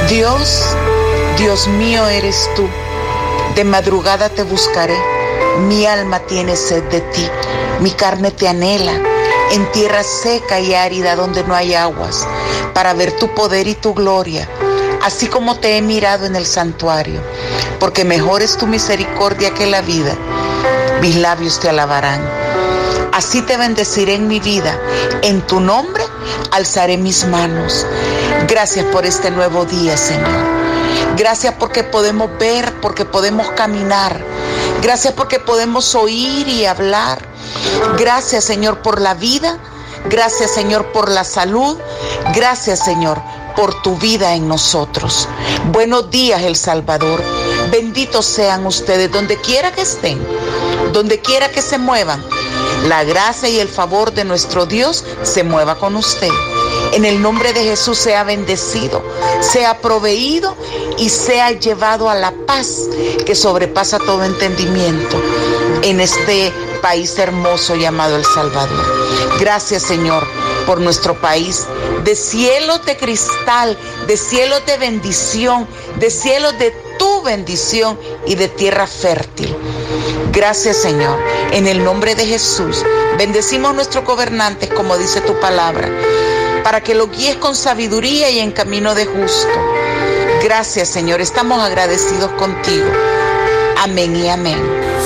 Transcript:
Dios, Dios mío eres tú. De madrugada te buscaré. Mi alma tiene sed de ti. Mi carne te anhela en tierra seca y árida donde no hay aguas, para ver tu poder y tu gloria, así como te he mirado en el santuario, porque mejor es tu misericordia que la vida. Mis labios te alabarán. Así te bendeciré en mi vida. En tu nombre alzaré mis manos. Gracias por este nuevo día, Señor. Gracias porque podemos ver, porque podemos caminar. Gracias porque podemos oír y hablar. Gracias, Señor, por la vida. Gracias, Señor, por la salud. Gracias, Señor, por tu vida en nosotros. Buenos días, El Salvador. Benditos sean ustedes donde quiera que estén, donde quiera que se muevan. La gracia y el favor de nuestro Dios se mueva con usted. En el nombre de Jesús sea bendecido, sea proveído y sea llevado a la paz que sobrepasa todo entendimiento en este país hermoso llamado El Salvador. Gracias, Señor, por nuestro país, de cielos de cristal, de cielos de bendición, de cielos de tu bendición y de tierra fértil. Gracias, Señor. En el nombre de Jesús, bendecimos a nuestros gobernantes, como dice tu palabra, para que lo guíes con sabiduría y en camino de justo. Gracias, Señor. Estamos agradecidos contigo. Amén y amén.